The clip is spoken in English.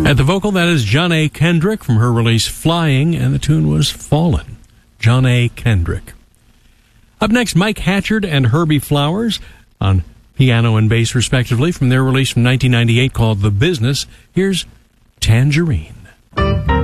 At the vocal, that is John A. Kendrick from her release Flying, and the tune was Fallen. John A. Kendrick. Up next, Mike Hatchard and Herbie Flowers on piano and bass, respectively, from their release from 1998 called The Business. Here's Tangerine.